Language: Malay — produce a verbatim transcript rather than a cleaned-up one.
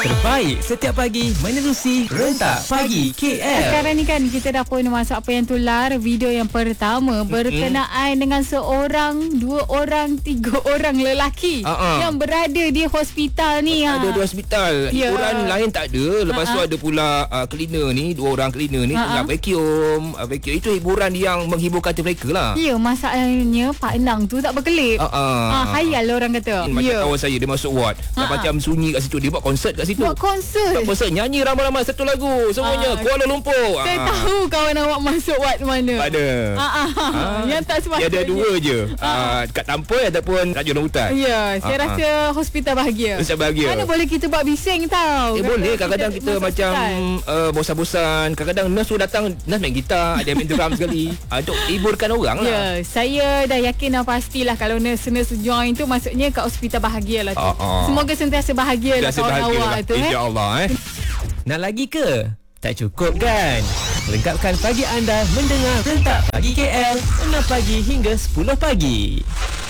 terbaik setiap pagi menerusi Rentak Pagi K L. Sekarang ni kan kita dah pun masuk apa yang tular. Video yang pertama berkenaan mm-hmm. dengan seorang, dua orang, tiga orang lelaki uh-uh. yang berada di hospital ni. Ada ha. di hospital. Ya. Hiburan lain tak ada. Lepas uh-uh. tu ada pula uh, cleaner ni, dua orang cleaner ni uh-uh. tengah vacuum. Uh, vacuum itu hiburan yang menghibur kata mereka lah. Ya, masalahnya Pak Enang tu tak berkelip. Uh-uh. Ha, hayal orang kata. Macam ya. kawan saya, dia masuk ward. Uh-uh. Macam sunyi kat situ. Dia buat konsert kat situ. Buat konsert? Buat konsert. Nyanyi ramai-ramai satu lagu. Semuanya uh, Kuala Lumpur. Saya uh. tahu kawan awak masuk ward mana. Ada. Uh-uh. Uh, yang tak sepatutnya. Dia ada dua je. Uh. Uh, kat Tampoi ataupun Raja Orang Hutan. Ya, saya uh-huh. rasa hospital bahagia. Hospital bahagia. Mana boleh kita buat bising tau. Eh boleh. Kadang-kadang kita, kita macam uh, bosan-bosan. Kadang-kadang nurse tu datang, nurse main gitar, dia main drum sekali. Uh, untuk hiburkan orang lah. Ya, saya dah yakin dah pastilah kalau nurse-nurse join tu maksudnya kat hospital bahagia lah tu. Uh-huh. Semoga sentiasa bahagia lah kawan awak lah. tu. InsyaAllah eh. Nak lagi ke? Tak cukup kan? Lengkapkan pagi anda mendengar Rentak Pagi K L enam pagi hingga sepuluh pagi.